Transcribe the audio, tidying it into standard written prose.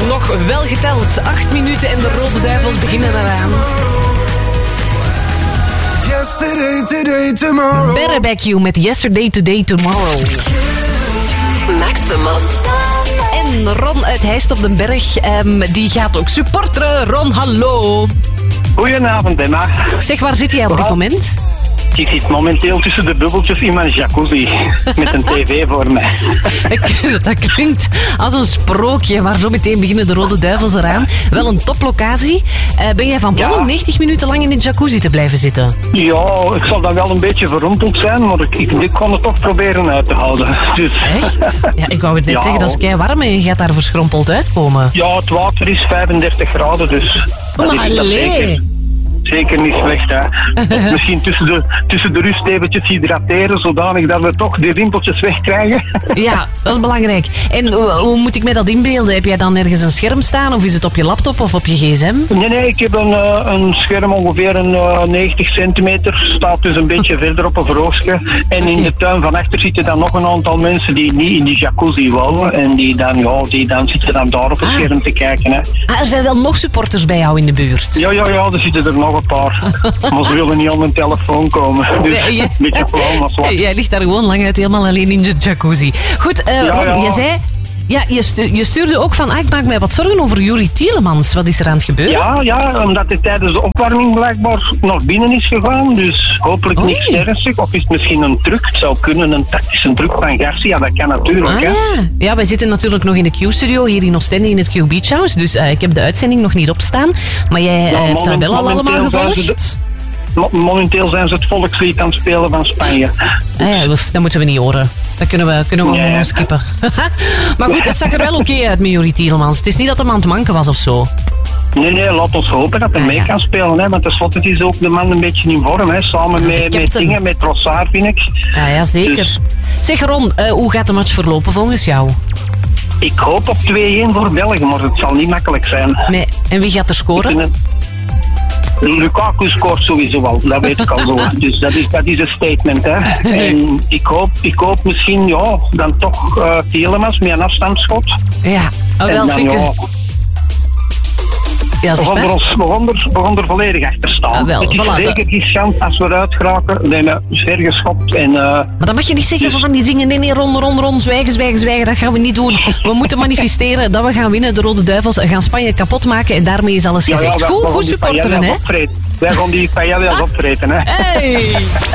Nog wel geteld. 8 minuten en de Rode Duivels beginnen eraan. Better Back You met Yesterday, Today, Tomorrow. Maximum. En Ron uit Heist op den Berg, die gaat ook supporteren. Ron, hallo. Goedenavond, Emma. Zeg, waar zit jij op dit moment? Ik zit momenteel tussen de bubbeltjes in mijn jacuzzi. Met een tv voor mij. Dat klinkt als een sprookje, maar zo meteen beginnen de Rode Duivels eraan. Wel een toplocatie. Ben jij van plan om 90 minuten lang in de jacuzzi te blijven zitten? Ja, ik zal dan wel een beetje verrompeld zijn, maar ik kon het toch proberen uit te houden. Dus. Echt? Ja, ik wou het net zeggen, dat is kei warm en je gaat daar verschrompeld uitkomen. Ja, het water is 35 graden, dus dat is zeker niet slecht, hè. Misschien tussen de rust eventjes hydrateren, zodanig dat we toch die rimpeltjes wegkrijgen. Ja, dat is belangrijk. En hoe moet ik me dat inbeelden? Heb jij dan ergens een scherm staan, of is het op je laptop of op je gsm? Nee, ik heb een scherm ongeveer een 90 centimeter, staat dus een beetje verder op een verhoogstje. En in de tuin van achter zitten dan nog een aantal mensen die niet in die jacuzzi wonen. En die dan zitten dan daar op het scherm te kijken, hè. Er zijn wel nog supporters bij jou in de buurt? Ja, er zitten er nog een paar. Maar ze willen niet aan mijn telefoon komen. Dus een beetje flauw, maar zwart. Jij ligt daar gewoon lang uit helemaal alleen in de jacuzzi. Goed, Ron, jij zei... Ja, je stuurde ook van, ik maak mij wat zorgen over Juri Tielemans. Wat is er aan het gebeuren? Ja, omdat hij tijdens de opwarming blijkbaar nog binnen is gegaan. Dus hopelijk niks ernstig. Of is het misschien een truc? Het zou kunnen, een tactische truc van Garcia. Dat kan natuurlijk, hè. Ja, wij zitten natuurlijk nog in de Q-studio hier in Oostende in het Q Beach House. Dus ik heb de uitzending nog niet opstaan. Maar jij hebt dat wel al allemaal gevolgd? Momenteel zijn ze het volkslied aan het spelen van Spanje. Dat moeten we niet horen. Dat kunnen we gewoon skippen. Maar goed, het zag er wel oké uit met Juri Tielemans. Het is niet dat hem aan het manken was of zo. Nee, laat ons hopen dat hij mee kan spelen. Hè? Want tenslotte is ook de man een beetje in vorm. Hè? Samen met Trossard, vind ik. Ja, zeker. Dus. Zeg Ron, hoe gaat de match verlopen volgens jou? Ik hoop op 2-1 voor België, maar het zal niet makkelijk zijn. Nee, en wie gaat er scoren? Lukaku scoort sowieso wel, dat weet ik al zo. Dus dat is een statement, hè. En ik hoop misschien, dan toch Tielemans met een afstandsschot. Ja, wel fikken. Ja, we gaan er volledig achter staan. Het is zeker riskant als we eruit geraken. We hebben ver geschopt. Maar dan mag je niet zeggen zo van die dingen. Nee, Ron, zwijgen. Dat gaan we niet doen. We moeten manifesteren dat we gaan winnen. De Rode Duivels gaan Spanje kapot maken. En daarmee is alles gezegd. Goed supporteren, hè? Wij gaan die paella opvreten, hè. Hey.